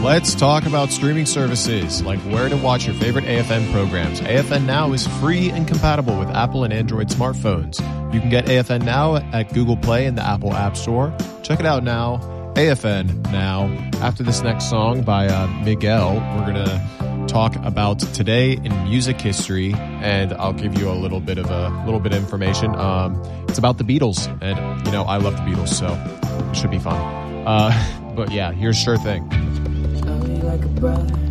Let's talk about streaming services, like where to watch your favorite AFN programs. AFN Now is free and compatible with Apple and Android smartphones. You can get AFN Now at Google Play and the Apple App Store. Check it out now, AFN Now. After this next song by Miguel, we're going to talk about today in music history, and I'll give you a little bit of information. It's about the Beatles, and I love the Beatles, so it should be fun. But yeah, here's Sure Thing. Love you like a brother,